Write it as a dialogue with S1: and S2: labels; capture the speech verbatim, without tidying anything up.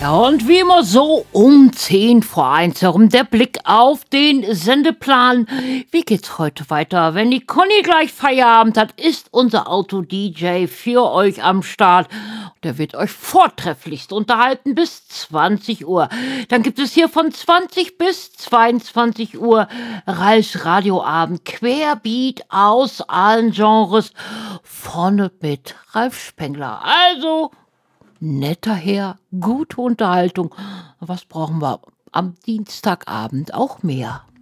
S1: Ja, und wie immer so um zehn vor eins herum der Blick auf den Sendeplan. Wie geht's heute weiter? Wenn die Conny gleich Feierabend hat, ist unser Auto-D J für euch am Start. Der wird euch vortrefflichst unterhalten bis zwanzig Uhr. Dann gibt es hier von zwanzig bis zweiundzwanzig Uhr Ralfs Radioabend querbeat aus allen Genres. Vorne mit Ralf Spengler. Also netter Herr, gute Unterhaltung. Was brauchen wir am Dienstagabend auch mehr?